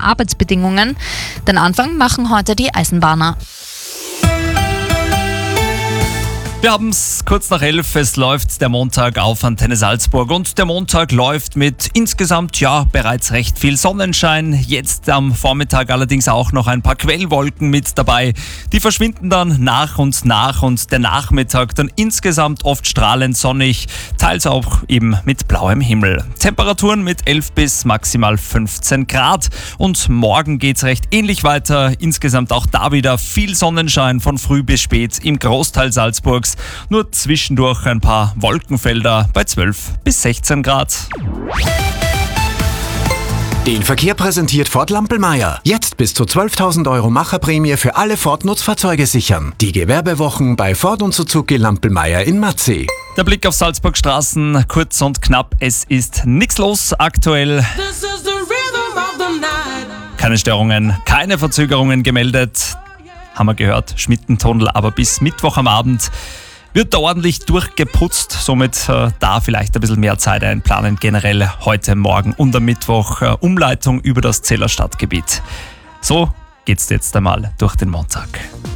Arbeitsbedingungen. Den Anfang machen heute die Eisenbahner. Wir haben es kurz nach 11, es läuft der Montag auf Antenne Salzburg und der Montag läuft mit insgesamt bereits recht viel Sonnenschein. Jetzt am Vormittag allerdings auch noch ein paar Quellwolken mit dabei. Die verschwinden dann nach und der Nachmittag dann insgesamt oft strahlend sonnig, teils auch eben mit blauem Himmel. Temperaturen mit 11 bis maximal 15 Grad und morgen geht's recht ähnlich weiter. Insgesamt auch da wieder viel Sonnenschein von früh bis spät im Großteil Salzburgs. Nur zwischendurch ein paar Wolkenfelder bei 12 bis 16 Grad. Den Verkehr präsentiert Ford Lampelmeier. Jetzt bis zu 12.000 € Macherprämie für alle Ford-Nutzfahrzeuge sichern. Die Gewerbewochen bei Ford und Suzuki Lampelmeier in Matzee. Der Blick auf Salzburg Straßen, kurz und knapp, es ist nichts los aktuell. Keine Störungen, keine Verzögerungen gemeldet. Haben wir gehört, Schmittentunnel, aber bis Mittwoch am Abend wird da ordentlich durchgeputzt. Somit da vielleicht ein bisschen mehr Zeit einplanen. Generell heute, morgen und am Mittwoch Umleitung über das Zeller Stadtgebiet. So geht's jetzt einmal durch den Montag.